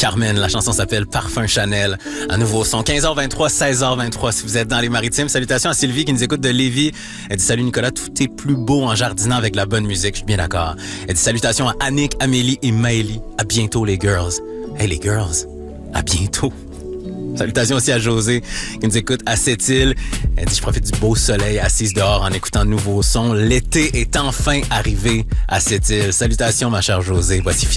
Carmen. La chanson s'appelle Parfum Chanel. Un nouveau son. 15h23, 16h23 si vous êtes dans les Maritimes. Salutations à Sylvie qui nous écoute de Lévis. Elle dit « Salut Nicolas, tout est plus beau en jardinant avec la bonne musique. » Je suis bien d'accord. Elle dit « Salutations à Annick, Amélie et Maëlie. À bientôt les girls. » Hey les girls, à bientôt. Salutations aussi à José qui nous écoute à Sept-Îles. Elle dit « Je profite du beau soleil assise dehors en écoutant de nouveaux sons. L'été est enfin arrivé à Sept-Îles. » Salutations ma chère José. Voici